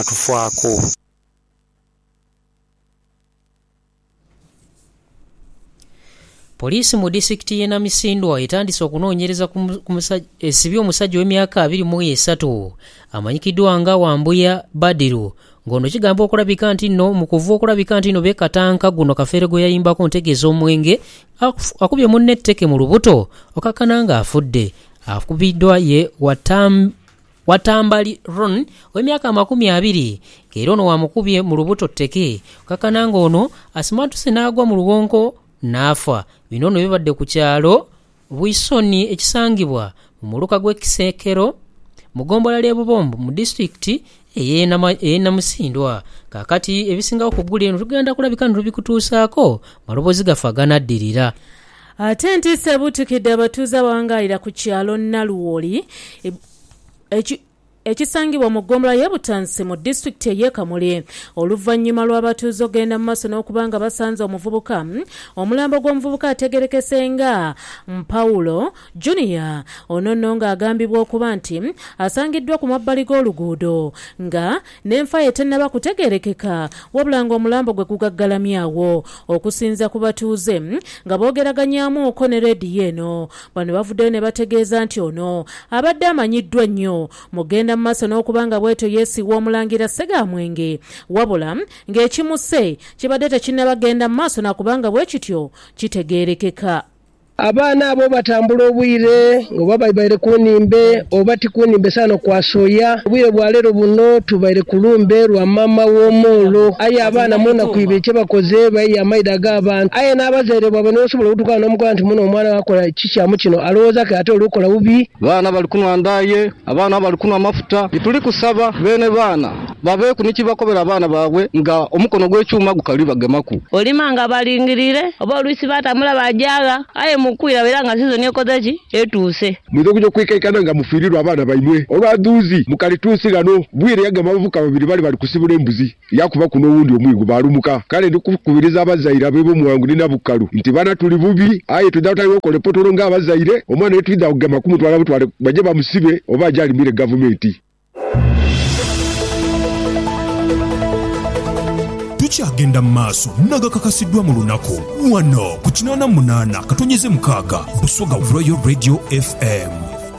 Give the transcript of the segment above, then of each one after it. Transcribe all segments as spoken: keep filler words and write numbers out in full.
tufaako. Poliisi mu disitulikiti y'e Namisindwa etandise okunoonyereza ku esibye omusajja w'emyaka abiri mu esatu amanyikiddwa nga Wambuya Badiru ng'ono kigamba okulabika nti nno mu kuva okulabika nti nno beekatanka guno Kafeero gwe yayimbako ntegeeza omwenge akubye munne etteke mu lubuto okakkana ng'afudde. Akubiddwa ye Watam Watambali Ron w'emyaka amakumi abiri ng'era ono wamukubye mu lubuto tteke okakkana ng'ono asimatuse n'agwa mu luwonko n'afa. Bino nno bibadde ku kyalo Bwisoni ekisangibwa mu muluka gw'Ekisekero mu ggombolola ly'e Bubombo mu disitulikiti ey'e Namusindwa. Kaakati ebisingawo ku ggulu eno tugenda kulabika nti tubikutuusaako maloboozi gaffe aganaddirira. Ate ntiisa ebuutikidde abatuuze abawangaalira ku kyalo Naluwoli ekisangibwa mu ggombolola y'e Butansi mu disitulikiti ey'e Kamuli. Oluvannyuma lw'abatuuze ogenda mu maaso n'okubanga basanze omuvubuka omulambo gw'omuvubuka ategerekese nga Mpawulo Junior ono nno ng'agambibwa okuba nti asangiddwa ku mabbali g'oluguudo nga n'enfa ye tennaba kutegerekeka wabula ng'omulambo gwe gugaggalamyawo. Okusinza ku batuuze nga boogeraganyaamuuko ne leediyo eno, bano bavuddeyo ne bategeeza nti ono abadde amanyiddwa nnyo mugenda mu maaso n'okubanga bwetyo yeesiwa omulangira Ssegamwenge wabula ng'ekimuse kibadde tekinnabagenda mu maaso nakubanga bwe kityo kitegeerekeka. Abaana abo batambula obwire oba babaire ku nnimbe oba tikunimbe sana kwasoya obwire bwa leero buno tubaire ku lumbe lwa mama w'omulo aye abaana muna kuibe kye bakoze bayi amaida g'abantu aye n'abazaire bwabwe n'osobola okutuuka n'omukola nti muno omwana wakola kikyamu kino alowooza ke ate olukola bubi. Baana bali kunwa ndaye abaana bali kunwa amafuta tuli kusaba bene baana babeeku nikibakobera abaana baabwe nga omukono gw'ekyuma gukali bagemaku olimanga balingirire oba oluisi batambula bajaga aye mukwira beranga sizoni ekoze ki etuuse mwizo kujo kwikaikana nga mufirirwa abaana baimwe olwaduzi mukalituusi gano bwire yaga mavuka babiri bali bali kusibula embuzi yakuba kuno wundi omwigo balumuka kale ndikukubiriza abazaire bebo muwangu nina bukalu nti bana tuli bubi aye tudauta yoko lepotoro nga abazaire omwana etwida kugema kumutwala butwale baje bamusibe oba ajali mire government. Tukyagenda maaso nagakakasiddwa mu lunaku wano ku kinaana munaana katonyeze mukaaga Busoga Royal Radio F M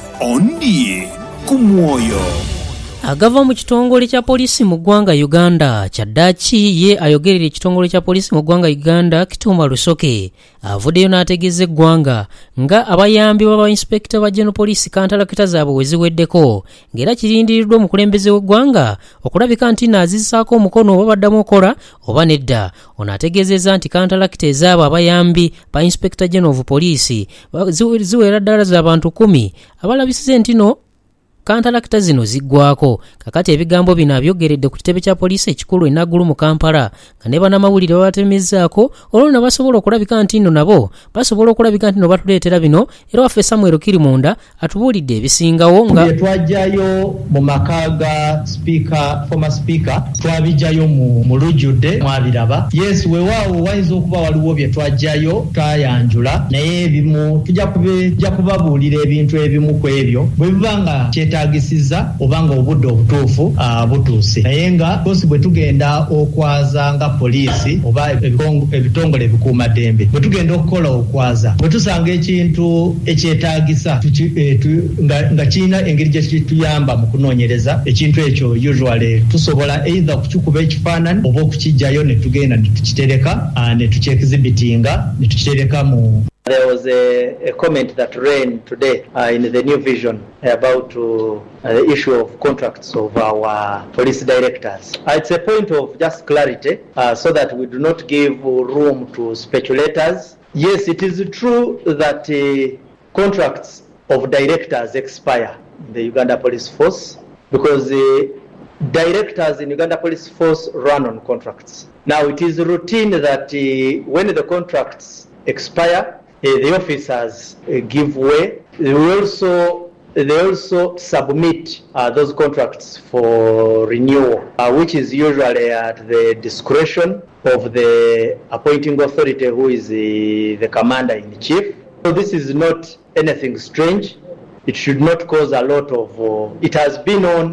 ondi ku mwoyo. Agava mu kitongole kya poliisi mu ggwanga Uganda Kyaddaaki ye ayogerera ekitongole kya poliisi mu ggwanga Uganda Kituma Lusoke avuddeyo n'ategeeza eggwanga nga abayambi b'abainspekita ba General Police kantalakita zaabwe we ziweddeko ng'era kirindiriddwa omukulembeze w'eggwanga okulabika nti naazisaako omukono oba baddamu okola oba nedda. Ono ategeezezza nti kantalakita ezaabo abayambi ba Inspector General of Police ziwera ddala z'abantu kumi abalabisize nti no kantalakita zino ziggwako. Kakati ebigambo bino abyogeredde ku kitebe kya poliisi ekikulu e Naguru mu Kampala nga ne bannamawulire babatemezzaako olwo basobola okulabika nti nno nabo basobola okulabika nti nno batuleetera bino era waffe Samuel Kirimunda atubuulidde ebisingawo nga twajjayo mu maka ga speaker former speaker twabijjayo mu mulujjudde mwabiraba. Yes, weewaawo wayinza okuba waliwo bye twajjayo twayanjula naye ebimu tujja kubabuulira ebintu ebimu ku ebyo bwe biba nga kyetaagisiza obanga obudde obutuufu uh, butuuse naye nga kosi bwe tugenda okwaza nga poliisi oba ebitongole ebikuumaddembe bwe tugenda okukola okwaza bwe tusanga ekintu ekyetaagisa eh, nga, nga kirina engeri gye kituyamba mu kunoonyereza ekintu ekyo usually tusobola either okukikuba ekifaananyi oba okukijjayo ne tugenda ne tukitereka uh, ne tukyekizibitinga ne tukitereka mu. There was a, a comment that ran today uh, in the New Vision about uh, uh, the issue of contracts of our police directors. Uh, it's a point of just clarity uh, so that we do not give room to speculators. Yes, it is true that uh, contracts of directors expire in the Uganda Police Force because the uh, directors in Uganda Police Force run on contracts. Now, it is routine that uh, when the contracts expire, Uh, the officers uh, give way. They also they also submit uh, those contracts for renewal, uh, which is usually at the discretion of the appointing authority, who is the, the commander in chief. So this is not anything strange. It should not cause a lot of. Uh, it has been on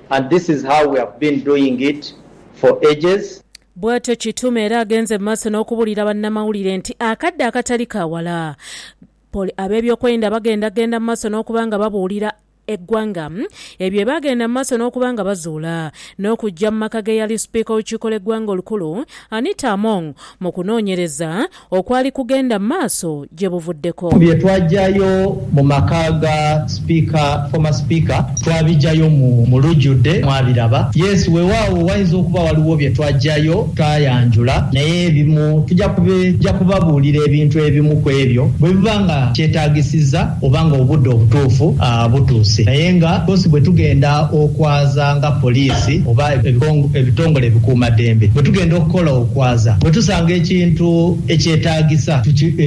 and this is how we have been doing it for ages. Bw'atyo Kitume era agenze mu maaso n'okubulira bannamawulire nti akadde akatali kawala ab'ebyokwerinda bagenda genda mu maaso n'okubanga babuulira eggwanga ebyo bagenda mu maaso n'okubanga bazuula n'okujja mu maka ge yali sipiika w'olukiiko lw'eggwanga olukulu Anita Among mu kunoonyereza okwali kugenda mu maaso gye buvuddeko. Bye twajjayo mu maka ga sipiika former speaker twabijjayo mu, mu lujjudde mwabiraba. Yes, weewaawo wayinza okuba waliwo bye twajjayo twayanjula naye ebimu tujja kubabuulira ebintu ebimu ku ebyo bwe biba nga kyetaagisiza oba nga obudde obutuufu uh, butuuse. Naye nga bosi bwe tugenda okwaza nga poliisi oba ebitongole ebikuumaddembe bwe tugenda okukola okwaza bwe tusanga ekintu ekyetaagisa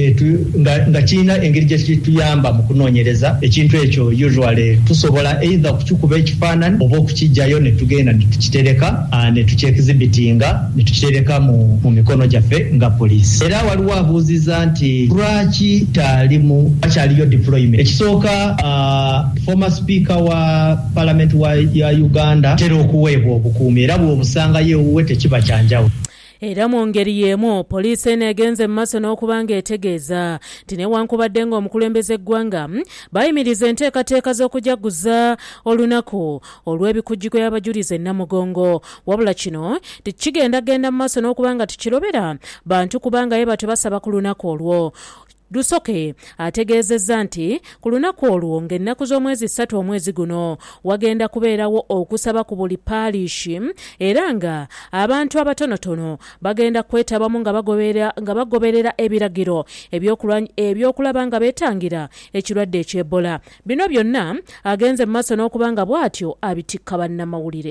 nga kirina engeri gye kituyamba mu kunoonyereza ekintu ekyo usually tusobola either kukikuba ekifaananyi oba okukijjayo ne tugenda ne tukitereka ne tukyekizibitinga ne tukitereka mu, mu mikono gyaffe nga poliisi. Era waliwo abuuziza nti lwaki taalimu akyaliyo deployment. Ekisooka uh, former speaker wa parliament wa ya Uganda tera okuweebwa obukuumi era bw'obusanga yeewuwe tekiba kyanjawulo. Era mu ngeri y'emu poliisi eno egenze mu maaso n'okubanga etegeeza nti newankubadde ng'omukulembeze eggwanga bayimiriza enteekateeka z'okujaguza olunaku olw'ebikujjuko y'abajulizi e Namugongo wabula kino tekigendagenda mu maaso n'okubanga tikirobera bantu kubanga ye batyo basaba ku lunaku olwo. Dusoke ategeezezza nti ku lunaku olwo ng'ennaku z'omwezi ssatu omwezi guno wagenda kubeerawo okusaba ku buli paalishi era nga abantu abatonotono bagenda kwetabamu nga bagoberera nga bagoberera ebiragiro ebyokulaba nga beetangira ekirwadde eky'Ebola. Bino byonna agenze mu maaso n'okubanga bw'atyo abitikka bannamawulire.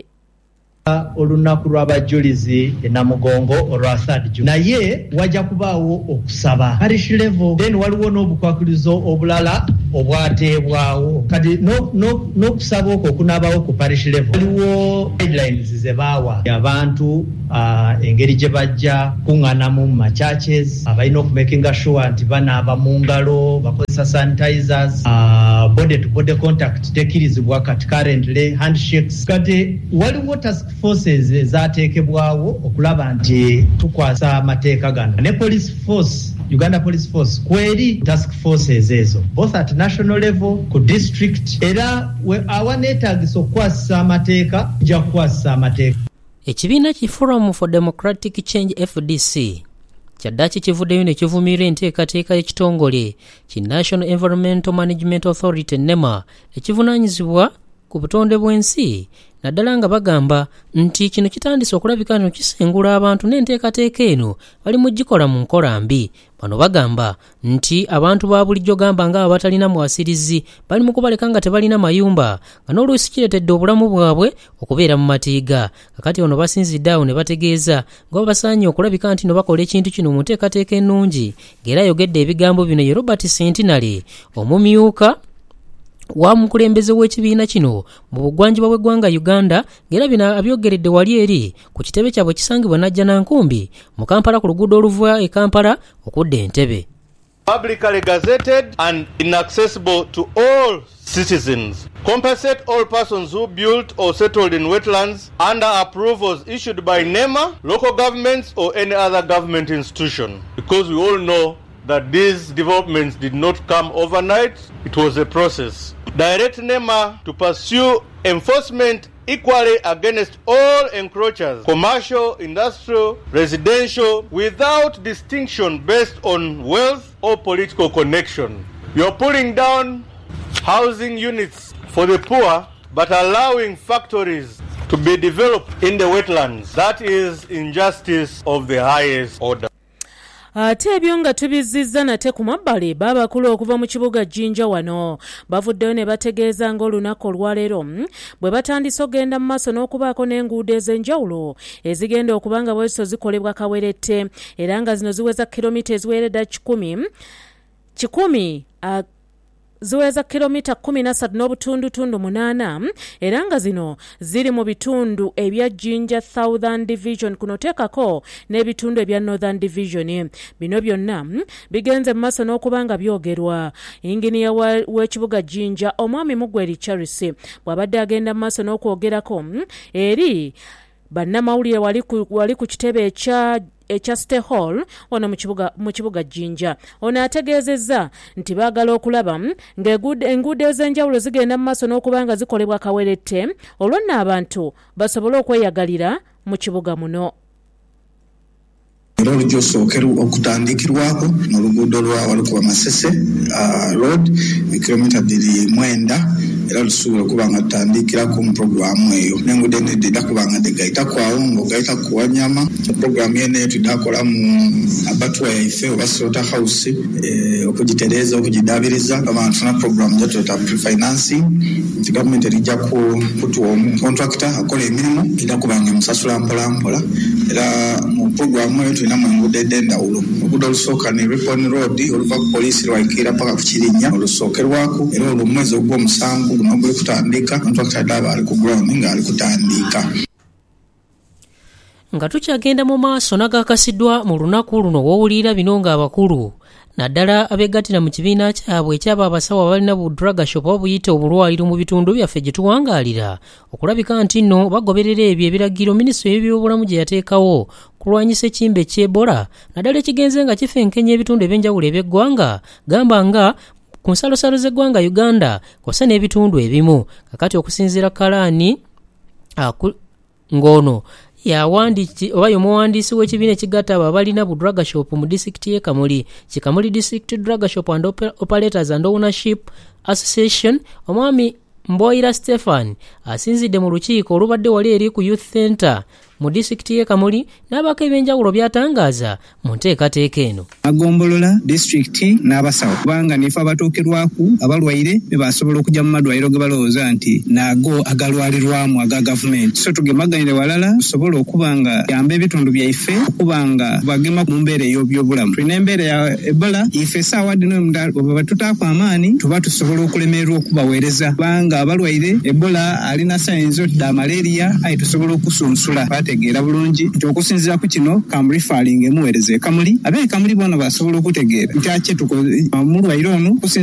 Olunaku lw'abajulizi e Namugongo olwa third June naye wajja kubaawo okusaba parish level then waliwo n'obukwakulizo obulala obwateebwawo kati n'okusaba okwo okunaabawo ku parish level waliwo guidelines ze baawa abantu uh, engeri gye bajja kuŋŋaanamu mu machurches abalina okumakinga sure nti banaaba mu ngalo bakozesa sanitizers uh, body to body contact tekirizibwa kati currently handshakes kati waliwo task forces ezateekebwawo okulaba nti tukwasa amateeka gano ne police force Uganda Police Force kweri task forces ezo both at national level ku district era awaneetaagisa okukwasisa amateeka kujja kukwasisa amateeka. Ekibiina ki Forum for Democratic Change F D C kyaddaaki kivuddeyo ne kivumirira enteekateeka y'ekitongole ki National Environmental Management Authority NEMA ekivunaanyizibwa ku butonde bw'ensi naddala nga bagamba nti kino kitandise okulabika nti kisengula abantu n'enteekateeka eno bali mu gikola mu nkola mbi. Bano bagamba nti abantu ba bulijjo gamba nga abatalina mwasirizi bali mu kubaleka nga tebalina mayumba nga n'oluusi kireetedde obulamu bwabwe okubeera mu matiiga. Kakati ono basinzidde awo ne bategeeza nga basaanye okulabika nti no bakola ekintu kino mu nteekateeka ennungi ng'era ayogedde ebigambo bino ye Robert Sentinary omumyuka wa mukulembeze w'ekibiina kino mu bugwanjuba bw'eggwanga Uganda ng'era bino abyogeredde wali eri ku kitebe kyabwe kisangibwa Najja Nankumbi mu Kampala ku luguudo oluva e Kampala okudda Entebbe. Publicly gazetted and inaccessible to all citizens. Compensate all persons who built or settled in wetlands under approvals issued by NEMA, local governments or any other government institution. Because we all know that these developments did not come overnight, it was a process. Direct NEMA to pursue enforcement equally against all encroachers, commercial, industrial, residential, without distinction based on wealth or political connection. You're pulling down housing units for the poor, but allowing factories to be developed in the wetlands. That is injustice of the highest order. Ate ebyo nga tubizizza nate ku mabbali baabakulu okuva mu kibuga Jinja wano bavuddeyo ne bategeeza ng'olunaku olwaleero bwe batandise ogenda mu maaso n'okubaako n'enguudo ez'enjawulo ezigenda okuba nga bweso zikolebwa kawerette era nga zino ziweza kilomita eziweeredda kikumi kikumi ziweza kilomita kumi na ssatu n'obutundutundu munaana era nga zino ziri mu bitundu ebya Jinja Southern Division kuno teekako n'ebitundu ebya Northern Division. Bino byonna bigenze mu maaso n'okubanga byogerwa. Inginiya w'ekibuga Jinja omwami Mugweri Charles bw'abadde agenda mu maaso n'okwogerako eri bannamawulire wali ku, wali ku kitebe ekya ekya Stay Hall wano mu kibuga mu kibuga Jinja. Ono ategeezezza nti baagala okulaba ng'enguudo ez'enjawulo zigenda mu maaso n'okubanga zikolebwa kawerette olwonna abantu basobole okweyagalira mu kibuga muno. Era olujja osookerwa okutandikirwako n'oluguudo lwa Walukuba Masese uh, road kilomita bbiri mwenda era lusuubula okuba nga tutandikirako mu puroguramu eyo n'enguudo eno edda kuba nga tegayita kwawo ng'ogayita ku Wanyama. puroguramu eno eyo tuddakola mu abatuwa yaife oba Slaughter House eh, okugitereeza okugidaabiriza abantu tufuna puroguramu gyatuyita pre-financing nti gavumenti erijja kutuwa omu contractor akola emirimu ejja kuba nga emusasula mpola mpola era mu puroguramu eyo tulinamu enguudo ed'endawulo. Oluguudo olusooka ne Ripon Road oluva ku poliisi lwayikiira paka ku Kirinnya olusookerwako era olwo omwezi ogw'omusanvu guno guli kutandika contractor ddaba ali ku ground ng'ali kutandika. Nga tukyagenda mu maaso nagakasiddwa mu lunaku luno w'owulira bino ng'abakulu naddala abeegattira mu kibiina kyabwe ekyaba abasawo abalina bu drug shop obuyite obulwaliro mu bitundu byaffe gye tuwangaalira okulabika nti nno bagoberera ebyo ebiragiro minisitule y'ebyobulamu gye yateekawo kulwanyisa ekimbe ky'Ebola naddala ekigenze nga kifenkenya ebitundu eby'enjawulo eby'eggwanga gamba nga ku nsalosalo z'eggwanga Uganda kw'ossa n'ebitundu ebimu kakati okusinziira Kalaani ng'ono yawandiki oba y'omuwandiisi w'ekibiina ekigatta abo abalina bu drug shop mu disitulikiti y'e Kamuli Kikamuli District Drug Shop and Operators and Ownership Association omwami Mboyira Stephen asinzidde mu lukiiko olubadde wali eri ku Youth Center mu disitulikiti y'e Kamuli n'abaka ebyenjawulo byatangaaza mu nteekateeka eno. Agombolola disitulikiti n'abasawo kubanga nifa abatuukirwaku abalwaire be basobola okujja mu malwaliro ge balowooza nti naago agalwalirwamu aga gavumenti. So tugemaganire walala tusobole okuba nga yamba ebitundu byaife okuba nga bagema mu mbeera ey'obyobulamu. Tulina embeera ya Ebola ife essaawa dino bwe tutaako amaanyi tuba tusobola okulemererwa okubaweereza kubanga abalwaire Ebola alina sayinzo dda malaria ayi tusobola okusunsula bategeera bulungi nti okusinziira ku kino kamulifaalinga emuweereza e Kamuli abe e Kamuli bona basobola okutegeera nti ate tuko mulwaire ono